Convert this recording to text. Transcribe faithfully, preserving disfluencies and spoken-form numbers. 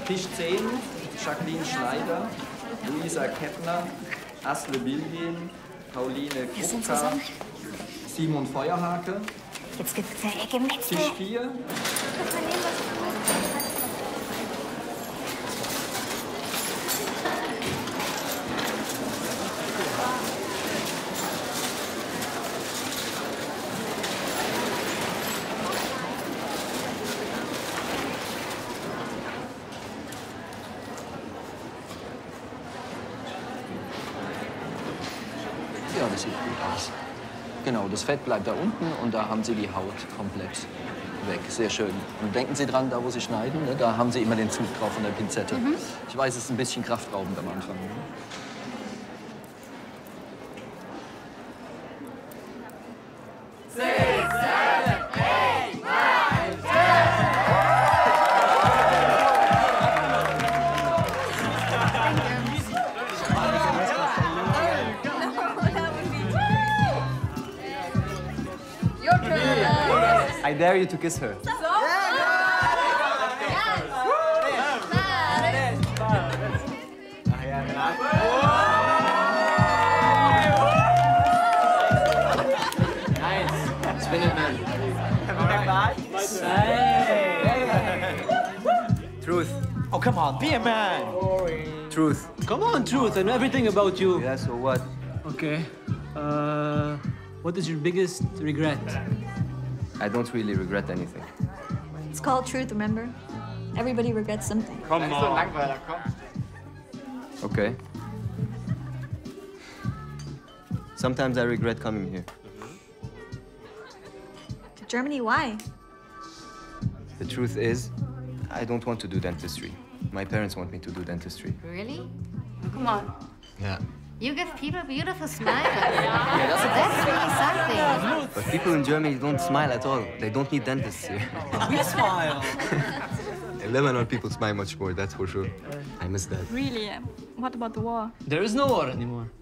Tisch zehn, Jacqueline Schneider, Luisa Kettner, Asle Bilgin, Pauline Krupka, Simon Feuerhake. Jetzt gibt's ja Gemetzel. Tisch vier. Ja, das sieht gut aus. Genau, das Fett bleibt da unten und da haben Sie die Haut komplett weg. Sehr schön. Und denken Sie dran, da wo Sie schneiden, ne, da haben Sie immer den Zug drauf von der Pinzette. Mhm. Ich weiß, es ist ein bisschen kraftraubend am Anfang. Ne? I dare you to kiss her. Nice. Spin it, man. Truth. Oh, come on, be a man. Truth. Come on, Truth. I know everything about you. Yeah, so what? Okay. Uh, what is your biggest regret? I don't really regret anything. It's called truth, remember? Everybody regrets something. Come on. Okay. Sometimes I regret coming here. To Germany, why? The truth is, I don't want to do dentistry. My parents want me to do dentistry. Really? Oh, come on. Yeah. You give people beautiful smiles. Yeah, that's, that's really something. But people in Germany don't smile at all. They don't need dentists here. We smile. In Lebanon, people smile much more, that's for sure. I miss that. Really? What about the war? There is no war anymore.